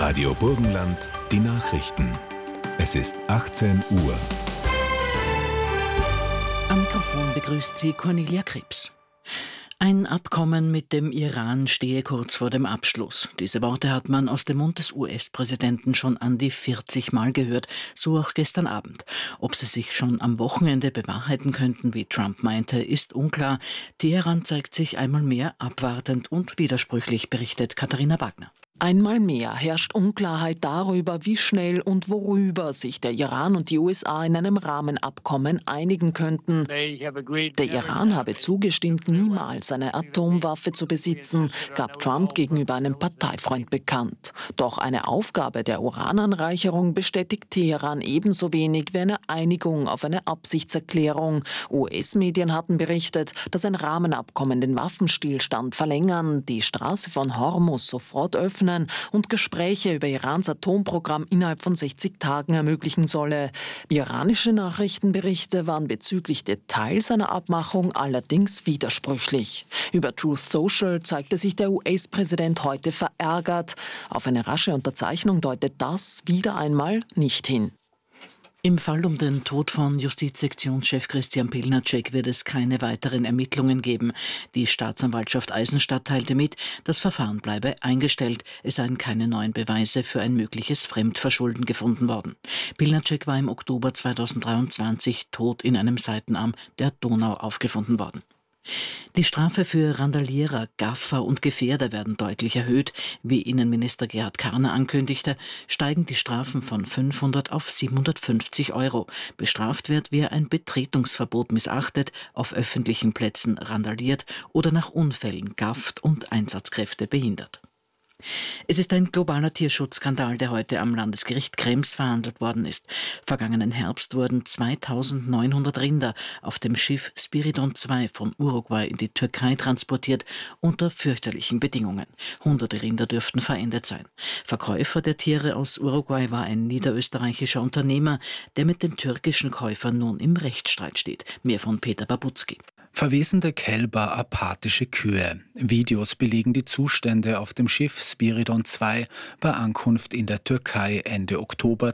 Radio Burgenland, die Nachrichten. Es ist 18 Uhr. Am Mikrofon begrüßt sie Cornelia Krebs. Ein Abkommen mit dem Iran stehe kurz vor dem Abschluss. Diese Worte hat man aus dem Mund des US-Präsidenten schon an die 40 Mal gehört, so auch gestern Abend. Ob sie sich schon am Wochenende bewahrheiten könnten, wie Trump meinte, ist unklar. Teheran zeigt sich einmal mehr abwartend und widersprüchlich, berichtet Katharina Wagner. Einmal mehr herrscht Unklarheit darüber, wie schnell und worüber sich der Iran und die USA in einem Rahmenabkommen einigen könnten. Der Iran habe zugestimmt, niemals eine Atomwaffe zu besitzen, gab Trump gegenüber einem Parteifreund bekannt. Doch eine Aufgabe der Urananreicherung bestätigt Teheran ebenso wenig wie eine Einigung auf eine Absichtserklärung. US-Medien hatten berichtet, dass ein Rahmenabkommen den Waffenstillstand verlängern, die Straße von Hormuz sofort öffnen und Gespräche über Irans Atomprogramm innerhalb von 60 Tagen ermöglichen solle. Iranische Nachrichtenberichte waren bezüglich Details einer Abmachung allerdings widersprüchlich. Über Truth Social zeigte sich der US-Präsident heute verärgert. Auf eine rasche Unterzeichnung deutet das wieder einmal nicht hin. Im Fall um den Tod von Justizsektionschef Christian Pilnacek wird es keine weiteren Ermittlungen geben. Die Staatsanwaltschaft Eisenstadt teilte mit, das Verfahren bleibe eingestellt. Es seien keine neuen Beweise für ein mögliches Fremdverschulden gefunden worden. Pilnacek war im Oktober 2023 tot in einem Seitenarm der Donau aufgefunden worden. Die Strafe für Randalierer, Gaffer und Gefährder werden deutlich erhöht. Wie Innenminister Gerhard Karner ankündigte, steigen die Strafen von 500 auf 750 €. Bestraft wird, wer ein Betretungsverbot missachtet, auf öffentlichen Plätzen randaliert oder nach Unfällen gafft und Einsatzkräfte behindert. Es ist ein globaler Tierschutzskandal, der heute am Landesgericht Krems verhandelt worden ist. Vergangenen Herbst wurden 2900 Rinder auf dem Schiff Spiridon II von Uruguay in die Türkei transportiert, unter fürchterlichen Bedingungen. Hunderte Rinder dürften verendet sein. Verkäufer der Tiere aus Uruguay war ein niederösterreichischer Unternehmer, der mit den türkischen Käufern nun im Rechtsstreit steht. Mehr von Peter Babutski. Verwesende Kälber, apathische Kühe. Videos belegen die Zustände auf dem Schiff Spiridon II bei Ankunft in der Türkei Ende Oktober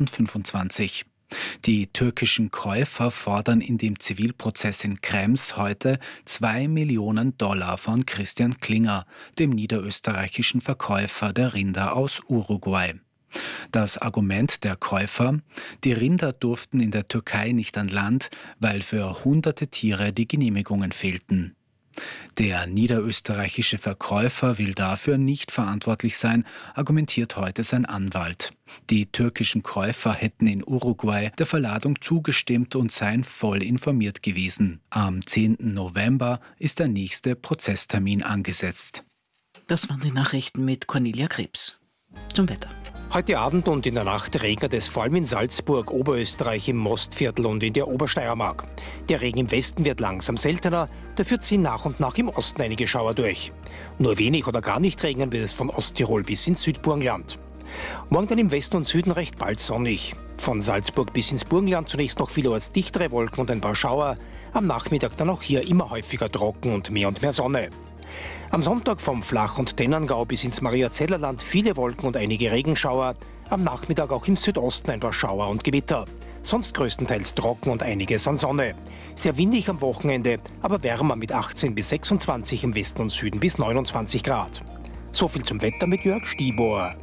2025. Die türkischen Käufer fordern in dem Zivilprozess in Krems heute $2 Millionen von Christian Klinger, dem niederösterreichischen Verkäufer der Rinder aus Uruguay. Das Argument der Käufer: Die Rinder durften in der Türkei nicht an Land, weil für hunderte Tiere die Genehmigungen fehlten. Der niederösterreichische Verkäufer will dafür nicht verantwortlich sein, argumentiert heute sein Anwalt. Die türkischen Käufer hätten in Uruguay der Verladung zugestimmt und seien voll informiert gewesen. Am 10. November ist der nächste Prozesstermin angesetzt. Das waren die Nachrichten mit Cornelia Krebs. Zum Wetter. Heute Abend und in der Nacht regnet es vor allem in Salzburg, Oberösterreich, im Mostviertel und in der Obersteiermark. Der Regen im Westen wird langsam seltener, dafür ziehen nach und nach im Osten einige Schauer durch. Nur wenig oder gar nicht regnen wird es von Osttirol bis ins Südburgenland. Morgen dann im Westen und Süden recht bald sonnig. Von Salzburg bis ins Burgenland zunächst noch vielerorts dichtere Wolken und ein paar Schauer. Am Nachmittag dann auch hier immer häufiger trocken und mehr Sonne. Am Sonntag vom Flach- und Tennangau bis ins Mariazellerland viele Wolken und einige Regenschauer. Am Nachmittag auch im Südosten ein paar Schauer und Gewitter. Sonst größtenteils trocken und einiges an Sonne. Sehr windig am Wochenende, aber wärmer mit 18 bis 26 im Westen und Süden bis 29 Grad. So viel zum Wetter mit Jörg Stibor.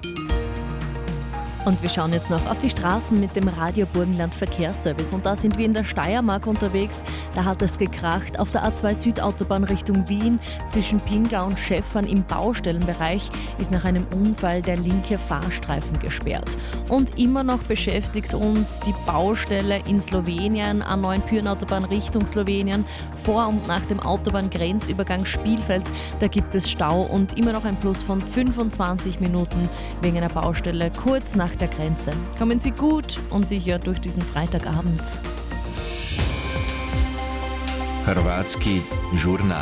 Und wir schauen jetzt noch auf die Straßen mit dem Radio Burgenland Verkehrsservice. Und da sind wir in der Steiermark unterwegs. Da hat es gekracht auf der A2 Südautobahn Richtung Wien. Zwischen Pingau und Schäffern im Baustellenbereich ist nach einem Unfall der linke Fahrstreifen gesperrt. Und immer noch beschäftigt uns die Baustelle in Slowenien, A9 Pyrenautobahn Richtung Slowenien. Vor und nach dem Autobahngrenzübergang Spielfeld, da gibt es Stau und immer noch ein Plus von 25 Minuten wegen einer Baustelle kurz nach der Grenze. Kommen Sie gut und sicher durch diesen Freitagabend. Hrvatski žurnal.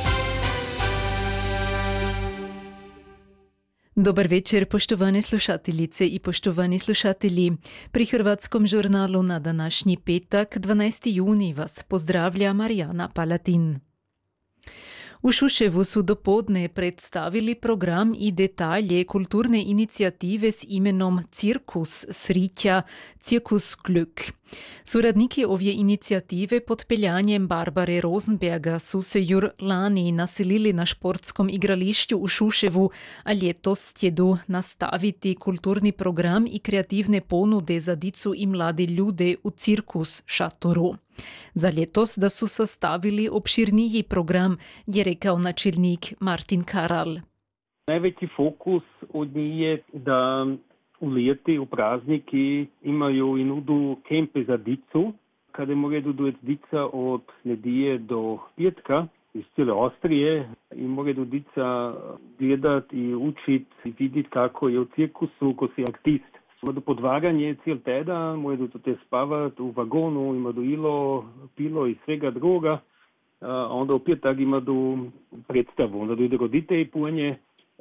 Dobar večer, poštovane slušateljice i poštovani slušatelji. Pri Hrvatskom žurnalu na današnji petak, 12. juni, vas pozdravlja Marijana Palatin. U Šuševu su dopodne predstavili program i detalje kulturne inicijative s imenom Cirkus Srića, Cirkus Glück. Suradniki ove inicijative pod peljanjem Barbare Rosenberga su se jur lani naselili na športskom igrališću u Šuševu, a ljetos tjedu nastaviti kulturni program i kreativne ponude za dicu i mlade ljude u cirkus šatoru. Za ljetos da su sastavili opširniji program, je rekao načelnik Martin Karal. Najveći fokus od njih je da u ljeti, u prazniki imaju i nudu kempe za dicu, kada moraju doći dica od nedije do petka iz cijele Austrije i moraju dica gledat i učit i vidjeti kako je u cirkusu, ko si artist. Ima do podvaranje cijel teden, moraju te spavat u vagonu, ima do ilo, pilo i svega druga. Onda u petak ima do predstavu, onda dojde roditelji punje.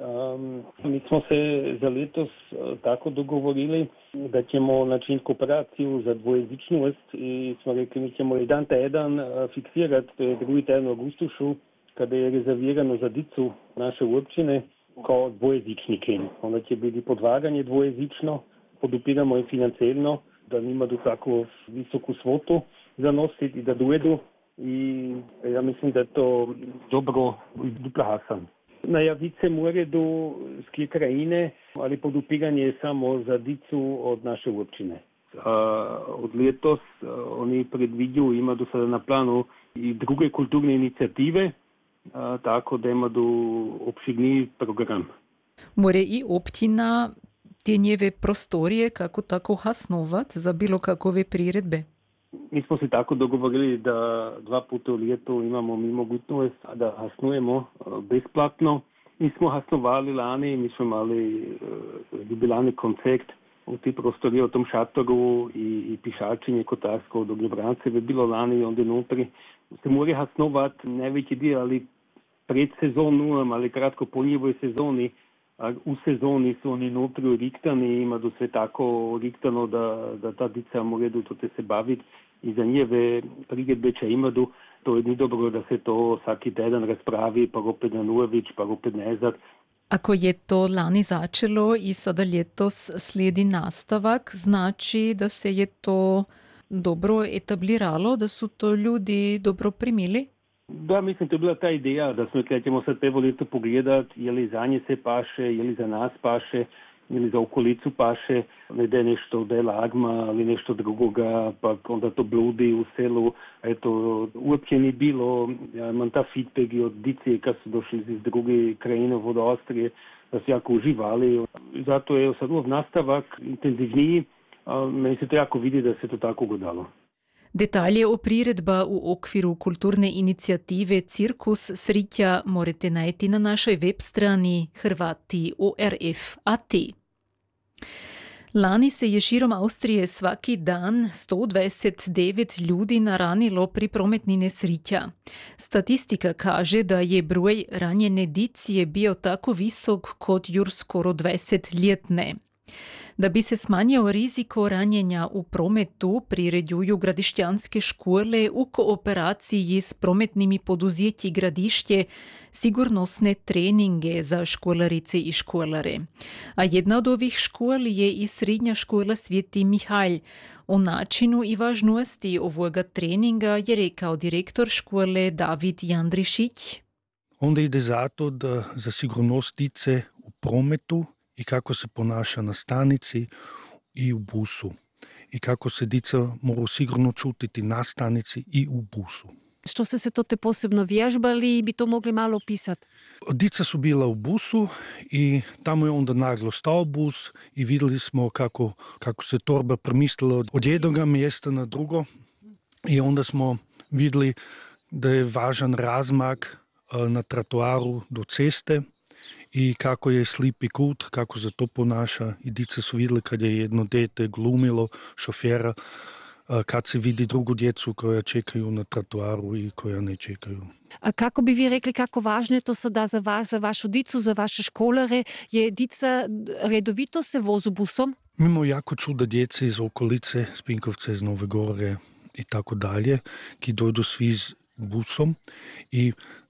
Mi smo se za letos tako dogovorili da ćemo načiniti kooperaciju za dvojezičnost i smo rekli mi ćemo jedan teden fiksirati, to je drugi teden u augustušu, kada je rezervirano za dicu naše općine kao dvojezičnike. Onda će biti podvaganje dvojezično, podupiramo i financijalno, da nima do tako visoku svotu za nositi i da dojedu i ja mislim da je to dobro i dupla hasan. Najaviti se more do ske krajine, ali podupiranje je samo za dicu od naše općine. Od letos oni predviđaju, ima do sada na planu i druge kulturne inicijative, tako da ima do opširniji program. More i općina te njeve prostorije kako tako hasnovat za bilo kakove priredbe? Mi smo se tako dogovorili da 2 puta u ljetu imamo mi mogućnost da hasnujemo besplatno. Mi smo hasnovali lani, mi smo imali jubilarni koncert u ti prostorije u tom šatoru i pišačenje kotarsko od Ognjobrance bi bilo lani onda nutri. Se mora hasnovat najveći dio, ali pred sezonu, ali kratko po njivoj sezoni. A u sezoni su oni nutri riktani, ima do sve tako riktano da ta dica moraju to se baviti i za njeve priredbe će imaju, to je ni dobro da se to svaki teden raspravi, pa opet na Nujević, pa opet nazad. Ako je to lani začelo i sada ljetos slijedi nastavak, znači da se je to dobro etabliralo, da su to ljudi dobro primili? Da, mislim, to je bila ta ideja, da smo rekli, ćemo sad prvo leto pogledati, je li za nje se paše, je li za nas paše, je li za okolicu paše, ne da je nešto, da je lagma ali nešto drugoga, pa onda to bludi u selu. Eto, uopće ni bilo, ja imam ta feedback i od dice kad su došli iz druge krajine od Austrije, da su jako uživali. Zato je sad nastavak intenzivniji, a meni se to jako vidi da se to tako godalo. Detalje o priredba u okviru kulturne inicijative Cirkus Srića morate najti na našoj web strani hrvati.orf.at. Lani se je širom Austrije svaki dan 129 ljudi naranilo pri prometni nesrića. Statistika kaže da je broj ranjene dicije bio tako visok kot jur skoro 20-ljetne. Da bi se smanjio riziko ranjenja u prometu, priređuju gradišćanske škole u kooperaciji s prometnimi poduzjetji Gradišće sigurnosne treninge za školarice i školare. A jedna od ovih škol je i Srednja škola Sveti Mihalj. O načinu i važnosti ovoga treninga je rekao direktor škole David Jandrišić. Onda ide zato da za sigurnost dice u prometu i kako se ponaša na stanici i u busu. I kako se dica mora sigurno čutiti na stanici i u busu. Što ste se to te posebno vježbali i bi to mogli malo opisati? Dica su bila u busu i tamo je onda naglo stao bus i vidjeli smo kako se torba premislila od jednoga mjesta na drugo. I onda smo vidjeli da je važan razmak na trotoaru do ceste i kako je slipi kut, kako se to ponaša. I dice su vidjeli kad je jedno dete glumilo šofera, kad se vidi drugu djecu koja čekaju na trotoaru i koja ne čekaju. A kako bi vi rekli, kako važno je to sada za vas, za vašu dicu, za vaše školare? Je dica redovito se vozu busom? Mi imamo jako čuda djece iz okolice, iz Pinkovca, iz Nove Gore i tako dalje, ki dojdu svi s busom i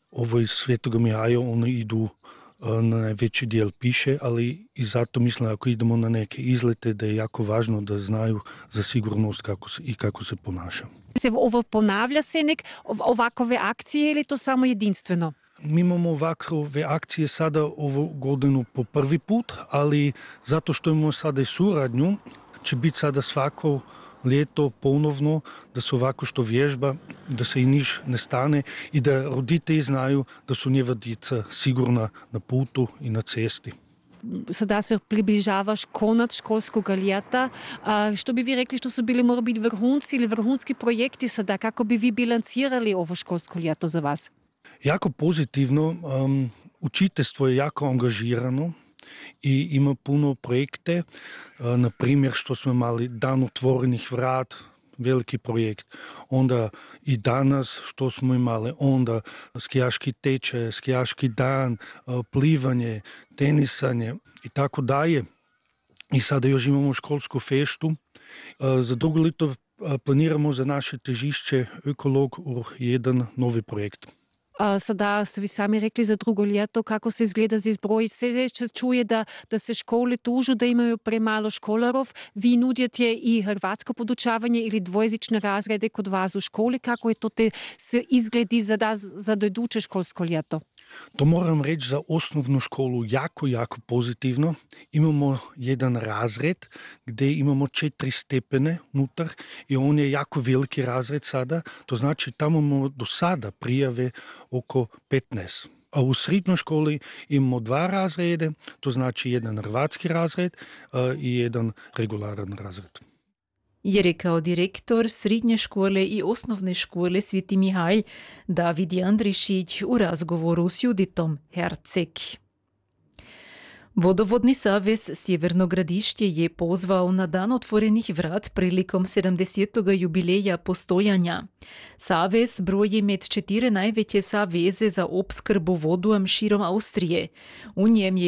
ovo iz Svetoga Mihaja, oni idu na najveći dijel piše, ali i zato mislim ako idemo na neke izlete da je jako važno da znaju za sigurnost kako se ponaša. Ovo ponavlja se ovakove akcije ili to samo jedinstveno? Mi imamo ovakve akcije sada ovu godinu po prvi put, ali zato što imamo sada i suradnju, će biti sada svako ljeto ponovno da se ovako što vježba, da se i niš ne stane i da roditelji znaju da su njeva djeca sigurna na putu i na cesti. Sada se približavaš konac školskog ljeta. Što bi vi rekli što su bili mora biti vrhunci ili vrhunski projekti sada? Kako bi vi bilancirali ovo školsko ljeto za vas? Jako pozitivno. Učiteljstvo je jako angažirano i ima puno projekte. Na primjer što smo imali dan otvorenih vrat, veliki projekt. Onda i danas što smo imali, onda skijaški tečaj, skijaški dan, plivanje, tenisanje i tako dalje. I sada još imamo školsku feštu. Za drugo ljeto planiramo za naše težišće Ekolog jedan novi projekt. Sada ste vi sami rekli za drugo ljeto, kako se izgleda z izbroj. Se čuje da se škole tužu, da imaju premalo školarov. Vi nudite i hrvatsko podučavanje ili dvojezične razrede kod vas u školi. Kako je to se izgledi za dojuče školsko ljeto? To moram reći za osnovnu školu jako pozitivno. Imamo jedan razred gdje imamo 4 stepene unutar i on je jako veliki razred sada. To znači tamo imamo do sada prijave oko 15. A u srednjoj školi imamo 2 razrede, to znači jedan hrvatski razred i jedan regularan razred. Je rekao direktor srednje škole i osnovne škole Sveti Mihajl David Jandrišić u razgovoru s Juditom Herceg. Vodovodni savez Sjeverno Gradišće je pozvao na dan otvorenih vrat prilikom 70. jubileja postojanja. Savez broji med 4 najveće saveze za opskrbu vodom širom Avstrije. U njem je